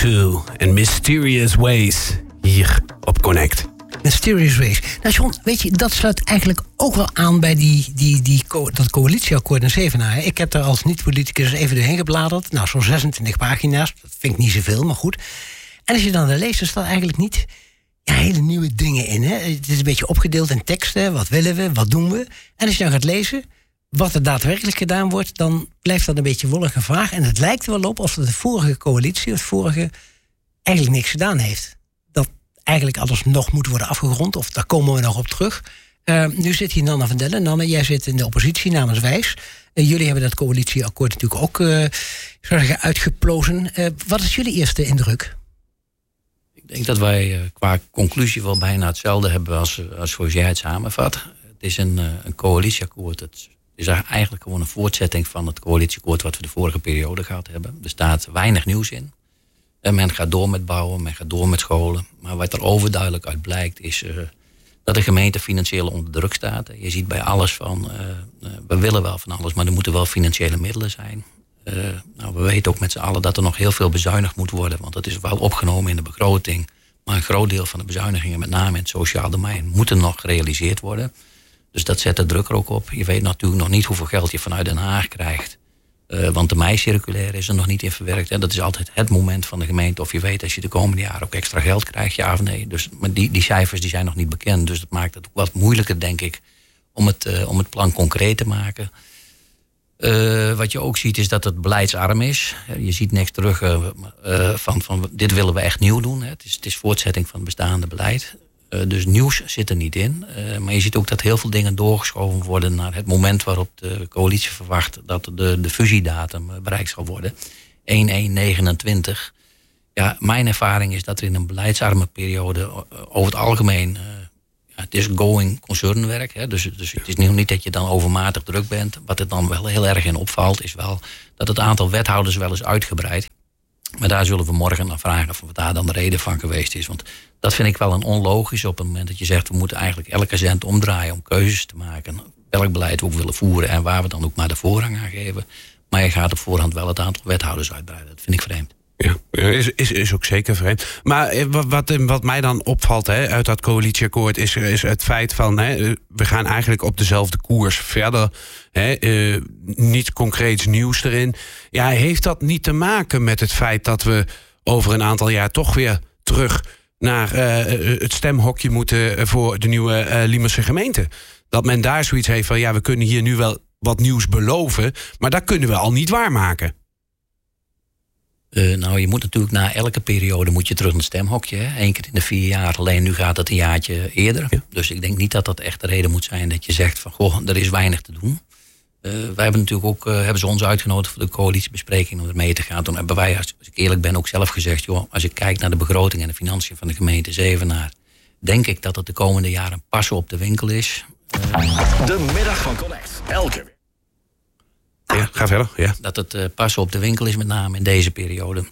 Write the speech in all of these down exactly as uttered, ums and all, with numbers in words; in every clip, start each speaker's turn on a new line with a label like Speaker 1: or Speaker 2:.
Speaker 1: two en Mysterious Ways hier op Connect.
Speaker 2: Mysterious Ways. Nou John, weet je, dat sluit eigenlijk ook wel aan bij die, die, die, dat coalitieakkoord in Zevenaar. Ik heb daar als niet-politicus even doorheen gebladerd. Nou, zo'n zesentwintig pagina's. Dat vind ik niet zoveel, maar goed. En als je dan leest, er staan eigenlijk niet ja, hele nieuwe dingen in. Hè? Het is een beetje opgedeeld in teksten. Wat willen we? Wat doen we? En als je dan gaat lezen wat er daadwerkelijk gedaan wordt, dan blijft dat een beetje wollige vraag. En het lijkt er wel op alsof de vorige coalitie, het vorige, eigenlijk niks gedaan heeft. Dat eigenlijk alles nog moet worden afgerond, of daar komen we nog op terug. Uh, nu zit hier Nanne van Dellen. Nanne, jij zit in de oppositie namens Wijs. Uh, jullie hebben dat coalitieakkoord natuurlijk ook uh, zou zeggen, uitgeplozen. Uh, wat is jullie eerste indruk?
Speaker 3: Ik denk dat wij uh, qua conclusie wel bijna hetzelfde hebben als, als zoals jij het samenvat. Het is een, uh, een coalitieakkoord. Het is eigenlijk gewoon een voortzetting van het coalitieakkoord wat we de vorige periode gehad hebben. Er staat weinig nieuws in. En men gaat door met bouwen, men gaat door met scholen. Maar wat er overduidelijk uit blijkt is uh, dat de gemeente financieel onder druk staat. Je ziet bij alles van, uh, uh, we willen wel van alles, maar er moeten wel financiële middelen zijn. Uh, nou, we weten ook met z'n allen dat er nog heel veel bezuinigd moet worden. Want dat is wel opgenomen in de begroting. Maar een groot deel van de bezuinigingen, met name in het sociaal domein, moeten nog gerealiseerd worden. Dus dat zet de druk er ook op. Je weet natuurlijk nog niet hoeveel geld je vanuit Den Haag krijgt. Uh, want de mei-circulaire is er nog niet in verwerkt. Hè. Dat is altijd het moment van de gemeente of je weet als je de komende jaren ook extra geld krijgt, ja of nee. Dus, maar die, die cijfers die zijn nog niet bekend. Dus dat maakt het ook wat moeilijker, denk ik, om het, uh, om het plan concreet te maken. Uh, wat je ook ziet is dat het beleidsarm is. Je ziet niks terug uh, uh, van, van dit willen we echt nieuw doen. Hè. Het is, het is voortzetting van het bestaande beleid. Uh, dus nieuws zit er niet in. Uh, maar je ziet ook dat heel veel dingen doorgeschoven worden naar het moment waarop de coalitie verwacht dat de, de fusiedatum bereikt zal worden. één één negenentwintig. Ja, mijn ervaring is dat er in een beleidsarme periode uh, over het algemeen, uh, ja, het is going concernwerk. Hè, dus, dus het is niet dat je dan overmatig druk bent. Wat er dan wel heel erg in opvalt is wel dat het aantal wethouders wel is uitgebreid. Maar daar zullen we morgen naar vragen of wat daar dan de reden van geweest is. Want dat vind ik wel een onlogisch op het moment dat je zegt, we moeten eigenlijk elke cent omdraaien om keuzes te maken. Welk beleid we ook willen voeren en waar we dan ook maar de voorrang aan geven. Maar je gaat op voorhand wel het aantal wethouders uitbreiden. Dat vind ik vreemd.
Speaker 1: Ja, is, is, is ook zeker vreemd. Maar wat, wat, wat mij dan opvalt hè, uit dat coalitieakkoord is, is het feit van, hè, we gaan eigenlijk op dezelfde koers verder. Hè, uh, niet concreets nieuws erin. Ja, heeft dat niet te maken met het feit dat we over een aantal jaar toch weer terug naar uh, het stemhokje moeten voor de nieuwe uh, Liemerse gemeente? Dat men daar zoiets heeft van, ja, we kunnen hier nu wel wat nieuws beloven, maar dat kunnen we al niet waarmaken.
Speaker 3: Uh, nou, je moet natuurlijk na elke periode moet je terug naar het stemhokje. Hè? Eén keer in de vier jaar. Alleen nu gaat het een jaartje eerder. Ja. Dus ik denk niet dat dat echt de reden moet zijn dat je zegt van, goh, er is weinig te doen. Uh, wij hebben natuurlijk ook, uh, hebben ze ons uitgenodigd voor de coalitiebespreking om er mee te gaan. Toen hebben wij, als ik eerlijk ben, ook zelf gezegd, joh, als ik kijk naar de begroting en de financiën van de gemeente Zevenaar, denk ik dat het de komende jaren passen op de winkel is.
Speaker 4: Uh, de middag van Connect. Elke
Speaker 1: Ja, ga verder. Ja.
Speaker 3: Dat het uh, passen op de winkel is, met name in deze periode.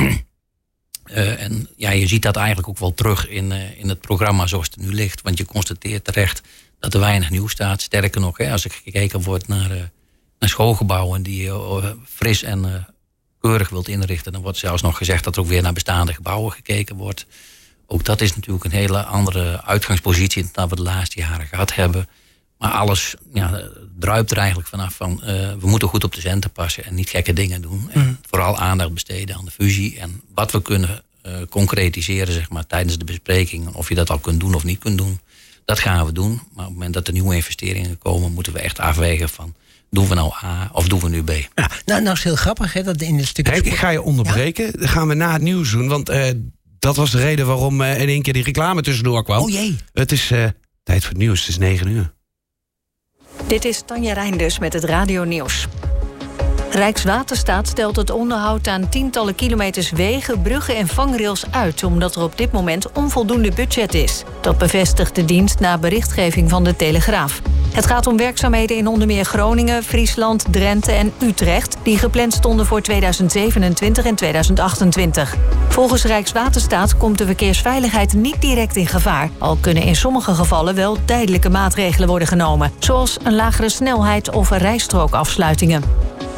Speaker 3: uh, en ja, je ziet dat eigenlijk ook wel terug in, uh, in het programma zoals het nu ligt. Want je constateert terecht dat er weinig nieuws staat. Sterker nog, hè, als er gekeken wordt naar, uh, naar schoolgebouwen die je uh, fris en uh, keurig wilt inrichten, dan wordt zelfs nog gezegd dat er ook weer naar bestaande gebouwen gekeken wordt. Ook dat is natuurlijk een hele andere uitgangspositie dan we de laatste jaren gehad hebben. Maar alles ja, druipt er eigenlijk vanaf van, uh, we moeten goed op de centen passen en niet gekke dingen doen. En mm. vooral aandacht besteden aan de fusie. En wat we kunnen uh, concretiseren zeg maar, tijdens de bespreking, of je dat al kunt doen of niet kunt doen, dat gaan we doen. Maar op het moment dat er nieuwe investeringen komen, moeten we echt afwegen van, doen we nou A of doen we nu B?
Speaker 2: Ja, nou, nou is heel grappig hè, dat in het stukje...
Speaker 1: Hey, ik ga je onderbreken. Ja? Dat gaan we na het nieuws doen, want uh, dat was de reden waarom uh, in één keer die reclame tussendoor kwam.
Speaker 2: Oh jee.
Speaker 1: Het is uh, tijd voor het nieuws, het is negen uur.
Speaker 5: Dit is Tanja Reinders met het Radio Nieuws. Rijkswaterstaat stelt het onderhoud aan tientallen kilometers wegen, bruggen en vangrails uit, omdat er op dit moment onvoldoende budget is. Dat bevestigt de dienst na berichtgeving van de Telegraaf. Het gaat om werkzaamheden in onder meer Groningen, Friesland, Drenthe en Utrecht, die gepland stonden voor tweeduizend zevenentwintig en tweeduizend achtentwintig. Volgens Rijkswaterstaat komt de verkeersveiligheid niet direct in gevaar, al kunnen in sommige gevallen wel tijdelijke maatregelen worden genomen, zoals een lagere snelheid of rijstrookafsluitingen.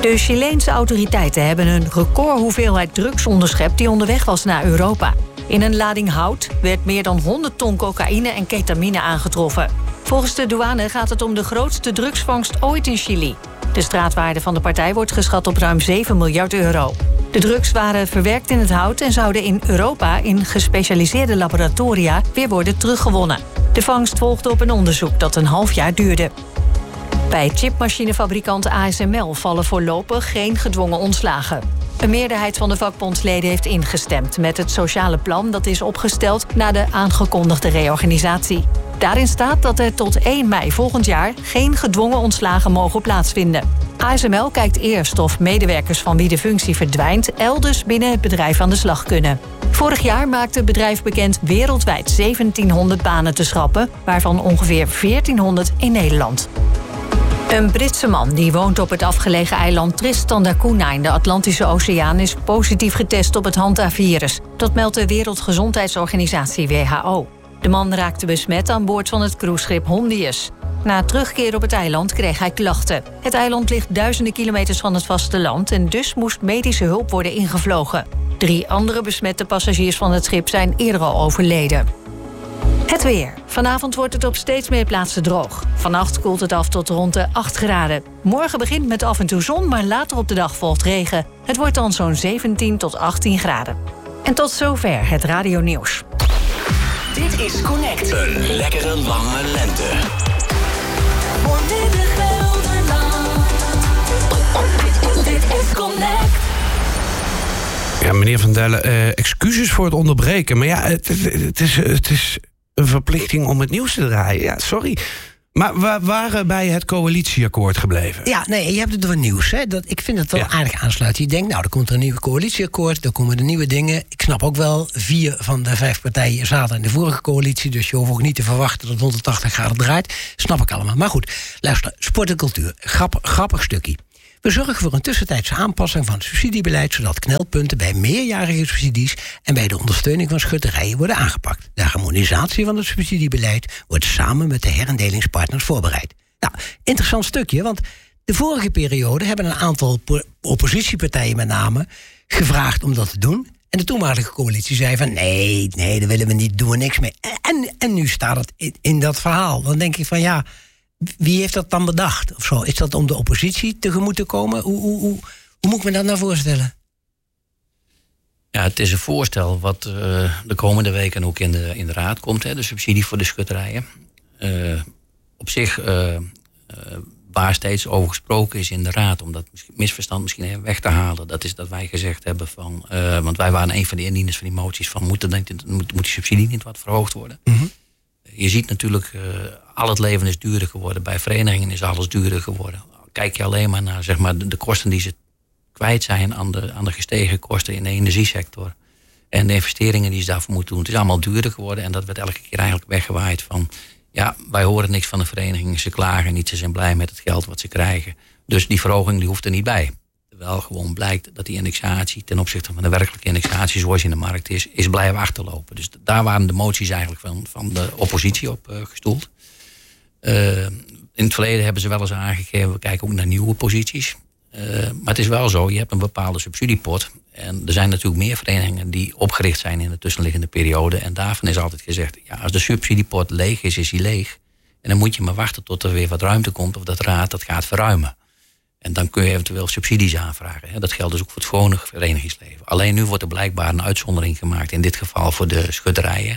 Speaker 5: De Chileense autoriteiten hebben een recordhoeveelheid drugs onderschept die onderweg was naar Europa. In een lading hout werd meer dan honderd ton cocaïne en ketamine aangetroffen. Volgens de douane gaat het om de grootste drugsvangst ooit in Chili. De straatwaarde van de partij wordt geschat op ruim zeven miljard euro. De drugs waren verwerkt in het hout en zouden in Europa in gespecialiseerde laboratoria weer worden teruggewonnen. De vangst volgde op een onderzoek dat een half jaar duurde. Bij chipmachinefabrikant A S M L vallen voorlopig geen gedwongen ontslagen. Een meerderheid van de vakbondsleden heeft ingestemd met het sociale plan dat is opgesteld na de aangekondigde reorganisatie. Daarin staat dat er tot één mei volgend jaar geen gedwongen ontslagen mogen plaatsvinden. A S M L kijkt eerst of medewerkers van wie de functie verdwijnt elders binnen het bedrijf aan de slag kunnen. Vorig jaar maakte het bedrijf bekend wereldwijd zeventienhonderd banen te schrappen, waarvan ongeveer veertienhonderd in Nederland. Een Britse man die woont op het afgelegen eiland Tristan da Cunha in de Atlantische Oceaan is positief getest op het Hanta-virus. Dat meldt de Wereldgezondheidsorganisatie W H O. De man raakte besmet aan boord van het cruiseschip Hondius. Na terugkeer op het eiland kreeg hij klachten. Het eiland ligt duizenden kilometers van het vasteland en dus moest medische hulp worden ingevlogen. Drie andere besmette passagiers van het schip zijn eerder al overleden. Het weer. Vanavond wordt het op steeds meer plaatsen droog. Vannacht koelt het af tot rond de acht graden. Morgen begint met af en toe zon, maar later op de dag volgt regen. Het wordt dan zo'n zeventien tot achttien graden. En tot zover het Radio Nieuws.
Speaker 4: Dit is Connect. Een lekkere lange lente.
Speaker 6: Voor Midden-Gelderland. Dit is Connect.
Speaker 1: Ja, meneer Van Dellen, uh, excuses voor het onderbreken. Maar ja, het, het, het, is, het is een verplichting om het nieuws te draaien. Ja, sorry. Maar we waren bij het coalitieakkoord gebleven.
Speaker 2: Ja, nee, je hebt het over nieuws. Hè? Dat, ik vind het wel ja. aardig aansluiten. Je denkt, nou, er komt er een nieuw coalitieakkoord. Er komen er nieuwe dingen. Ik snap ook wel, vier van de vijf partijen zaten in de vorige coalitie. Dus je hoeft ook niet te verwachten dat het honderdtachtig graden draait. Snap ik allemaal. Maar goed, luister, sport en cultuur. Grappig, grappig stukje. We zorgen voor een tussentijdse aanpassing van het subsidiebeleid, zodat knelpunten bij meerjarige subsidies en bij de ondersteuning van schutterijen worden aangepakt. De harmonisatie van het subsidiebeleid wordt samen met de herendelingspartners voorbereid. Nou, interessant stukje, want de vorige periode hebben een aantal oppositiepartijen met name gevraagd om dat te doen. En de toenmalige coalitie zei van nee, nee, dat willen we niet, doen we niks mee. En, en nu staat het in, in dat verhaal. Dan denk ik van ja, wie heeft dat dan bedacht? Of zo? Is dat om de oppositie tegemoet te komen? Hoe, hoe, hoe, hoe moet ik me dat nou voorstellen?
Speaker 3: Ja, het is een voorstel wat uh, de komende weken ook in de, in de raad komt. Hè, de subsidie voor de schutterijen. Uh, op zich, uh, uh, waar steeds over gesproken is in de raad, om dat misverstand misschien even weg te halen, dat is dat wij gezegd hebben van, uh, want wij waren een van de indieners van die moties van, moet, er, moet, moet die subsidie niet wat verhoogd worden? Mm-hmm. Je ziet natuurlijk, uh, al het leven is duurder geworden. Bij verenigingen is alles duurder geworden. Kijk je alleen maar naar zeg maar, de, de kosten die ze kwijt zijn aan de, aan de gestegen kosten in de energiesector. En de investeringen die ze daarvoor moeten doen. Het is allemaal duurder geworden en dat werd elke keer eigenlijk weggewaaid van, ja, wij horen niks van de verenigingen. Ze klagen niet, ze zijn blij met het geld wat ze krijgen. Dus die verhoging die hoeft er niet bij. Terwijl gewoon blijkt dat die indexatie ten opzichte van de werkelijke indexatie zoals in de markt is, is blijven achterlopen. Dus daar waren de moties eigenlijk van, van de oppositie op uh, gestoeld. Uh, in het verleden hebben ze wel eens aangegeven, we kijken ook naar nieuwe posities. Uh, maar het is wel zo, je hebt een bepaalde subsidiepot. En er zijn natuurlijk meer verenigingen die opgericht zijn in de tussenliggende periode. En daarvan is altijd gezegd, ja, als de subsidiepot leeg is, is die leeg. En dan moet je maar wachten tot er weer wat ruimte komt of dat de raad dat gaat verruimen. En dan kun je eventueel subsidies aanvragen. Dat geldt dus ook voor het gewone verenigingsleven. Alleen nu wordt er blijkbaar een uitzondering gemaakt, in dit geval voor de schutterijen.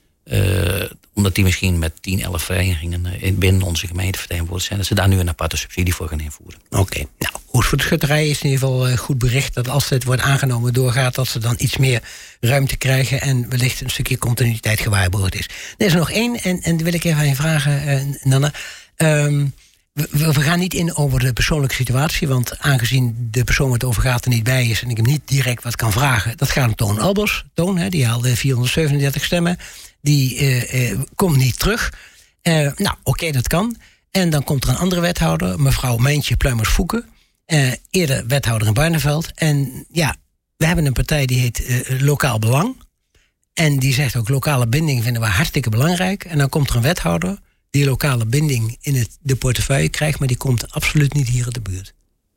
Speaker 3: Uh, omdat die misschien met tien, elf verenigingen binnen onze gemeente vertegenwoordigd zijn, dat ze daar nu een aparte subsidie voor gaan invoeren.
Speaker 2: Oké, okay. Nou goed, voor de schutterijen is in ieder geval goed bericht dat als dit wordt aangenomen doorgaat, dat ze dan iets meer ruimte krijgen en wellicht een stukje continuïteit gewaarborgd is. Er is er nog één, en, en die wil ik even aan je vragen, uh, Nanne. Um, We, we gaan niet in over de persoonlijke situatie, want aangezien de persoon waar het over gaat er niet bij is en ik hem niet direct wat kan vragen, dat gaat om Toon Albers. Toon, hè, die haalde vierhonderdzevenendertig stemmen, die uh, uh, komt niet terug. Uh, nou, oké, okay, dat kan. En dan komt er een andere wethouder, mevrouw Mijntje Pluimers-Voeken, uh, eerder wethouder in Barneveld. En ja, we hebben een partij die heet uh, Lokaal Belang. En die zegt ook lokale binding vinden we hartstikke belangrijk. En dan komt er een wethouder die lokale binding in het, de portefeuille krijgt, maar die komt absoluut niet hier in de buurt.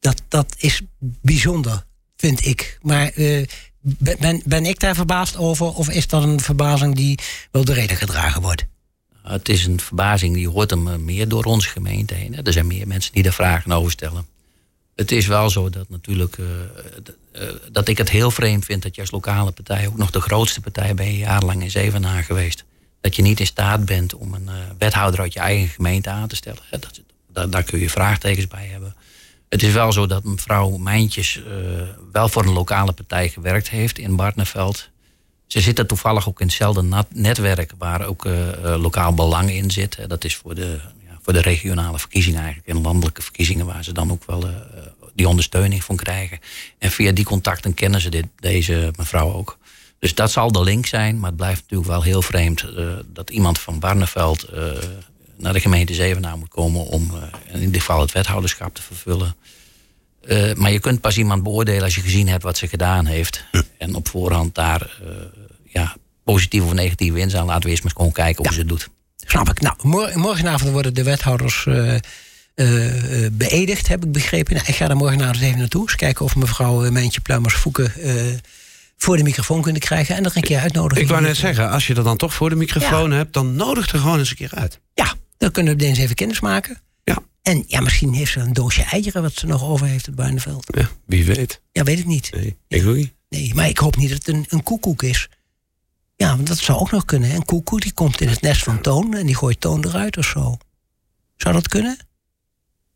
Speaker 2: dat, dat is bijzonder, vind ik. Maar uh, ben, ben ik daar verbaasd over? Of is dat een verbazing die wel de reden gedragen wordt?
Speaker 3: Het is een verbazing die hoort hem meer door onze gemeente heen. Hè. Er zijn meer mensen die daar vragen over stellen. Het is wel zo dat natuurlijk uh, uh, dat ik het heel vreemd vind dat je als lokale partij, ook nog de grootste partij ben je jarenlang in Zevenaar geweest, dat je niet in staat bent om een uh, wethouder uit je eigen gemeente aan te stellen. Hè. Dat, dat, daar kun je vraagtekens bij hebben. Het is wel zo dat mevrouw Mijntjes uh, wel voor een lokale partij gewerkt heeft in Barneveld. Ze zitten toevallig ook in hetzelfde netwerk waar ook uh, lokaal belang in zit. Hè. Dat is voor de, ja, voor de regionale verkiezingen eigenlijk. En landelijke verkiezingen waar ze dan ook wel uh, die ondersteuning van krijgen. En via die contacten kennen ze dit, deze mevrouw ook. Dus dat zal de link zijn. Maar het blijft natuurlijk wel heel vreemd uh, dat iemand van Barneveld uh, naar de gemeente Zevenaar moet komen om uh, in dit geval het wethouderschap te vervullen. Uh, maar je kunt pas iemand beoordelen als je gezien hebt wat ze gedaan heeft. Ja. En op voorhand daar uh, ja, positieve of negatieve in zijn. Laten we eerst maar gewoon kijken hoe ja. ze het doet.
Speaker 2: Snap ik. Nou, mor- morgenavond worden de wethouders uh, uh, beëdigd, heb ik begrepen. Nou, ik ga daar morgenavond even naartoe. Eens kijken of mevrouw Mijntje Pluimers-Voeken uh, voor de microfoon kunnen krijgen. En dan een keer uitnodigen.
Speaker 1: Ik wou net zeggen, als je dat dan toch voor de microfoon ja. hebt, dan nodig er gewoon eens een keer uit.
Speaker 2: Ja, dan kunnen we eens even kennis maken.
Speaker 1: Ja.
Speaker 2: En ja, misschien heeft ze een doosje eieren wat ze nog over heeft op Barneveld.
Speaker 1: Ja, wie weet.
Speaker 2: Ja, weet ik niet.
Speaker 1: Nee, ik ook niet.
Speaker 2: Nee, maar ik hoop niet dat het een, een koekoek is. Ja, want dat zou ook nog kunnen. Hè? Een koekoek die komt in het nest van Toon en die gooit Toon eruit of zo. Zou dat kunnen?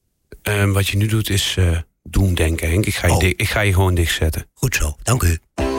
Speaker 1: Uh, wat je nu doet is uh, doen denken, Henk. Ik ga, je
Speaker 2: oh.
Speaker 1: di- ik ga je gewoon dichtzetten.
Speaker 2: Goed zo, dank u.